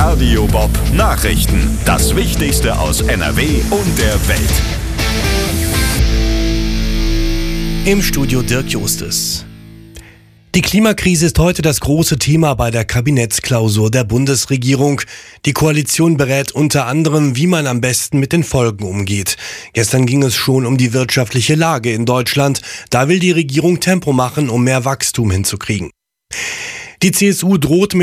Radio Bob Nachrichten. Das Wichtigste aus NRW und der Welt. Im Studio Dirk Justus. Die Klimakrise ist heute das große Thema bei der Kabinettsklausur der Bundesregierung. Die Koalition berät unter anderem, wie man am besten mit den Folgen umgeht. Gestern ging es schon um die wirtschaftliche Lage in Deutschland. Da will die Regierung Tempo machen, um mehr Wachstum hinzukriegen. Die CSU droht mit